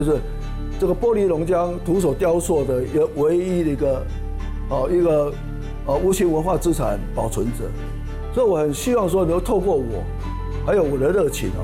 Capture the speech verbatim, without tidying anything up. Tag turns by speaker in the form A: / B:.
A: 就是这个玻璃龙江徒手雕塑的一个唯一的一个哦一个呃无形文化资产保存者，所以我很希望说能够透过我，还有我的热情哦。